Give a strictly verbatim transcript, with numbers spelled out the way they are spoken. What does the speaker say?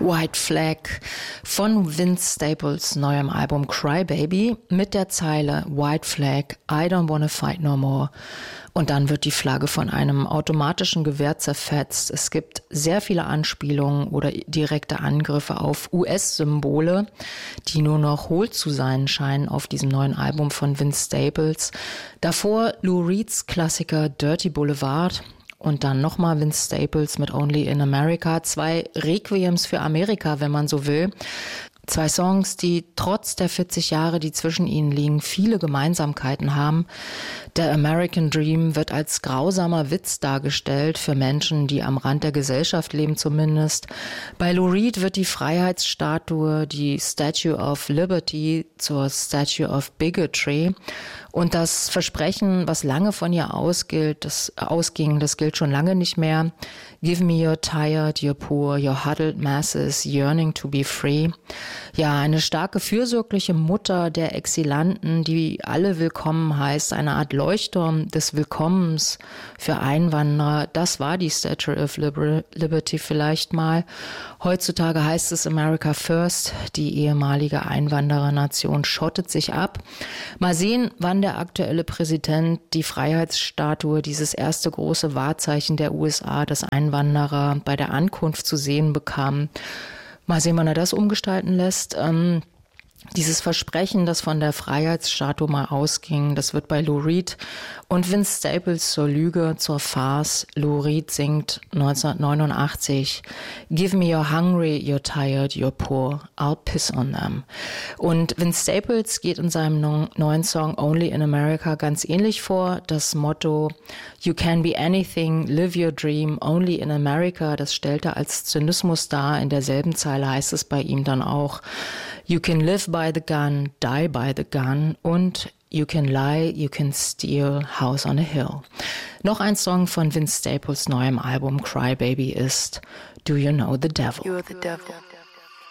White Flag von Vince Staples neuem Album Cry Baby mit der Zeile White Flag, I don't wanna fight no more. Und dann wird die Flagge von einem automatischen Gewehr zerfetzt. Es gibt sehr viele Anspielungen oder direkte Angriffe auf U S-Symbole, die nur noch hohl zu sein scheinen auf diesem neuen Album von Vince Staples. Davor Lou Reeds Klassiker Dirty Boulevard. Und dann nochmal Vince Staples mit Only in America. Zwei Requiems für Amerika, wenn man so will. Zwei Songs, die trotz der vierzig Jahre, die zwischen ihnen liegen, viele Gemeinsamkeiten haben. Der American Dream wird als grausamer Witz dargestellt, für Menschen, die am Rand der Gesellschaft leben zumindest. Bei Lou Reed wird die Freiheitsstatue, die Statue of Liberty, zur Statue of Bigotry. Und das Versprechen, was lange von ihr ausgilt, das ausging, das gilt schon lange nicht mehr. Give me your tired, your poor, your huddled masses yearning to be free. Ja, eine starke, fürsorgliche Mutter der Exilanten, die alle willkommen heißt, eine Art Leuchtturm des Willkommens für Einwanderer. Das war die Statue of Liber- Liberty vielleicht mal. Heutzutage heißt es America First. Die ehemalige Einwanderernation schottet sich ab. Mal sehen, wann der aktuelle Präsident die Freiheitsstatue, dieses erste große Wahrzeichen der U S A, das Einwanderer bei der Ankunft zu sehen bekam. Mal sehen, wann er das umgestalten lässt. Ähm, dieses Versprechen, das von der Freiheitsstatue mal ausging, das wird bei Lou Reed und Vince Staples zur Lüge, zur Farce. Lou Reed singt neunzehnhundertneunundachtzig Give me your hungry, you're tired, you're poor, I'll piss on them. Und Vince Staples geht in seinem neuen Song Only in America ganz ähnlich vor. Das Motto You can be anything, live your dream, only in America, das stellt er als Zynismus dar. In derselben Zeile heißt es bei ihm dann auch You can live by the gun, die by the gun und You can lie, you can steal, house on a hill. Noch ein Song von Vince Staples neuem Album Cry Baby ist Do You Know the Devil? You're the devil.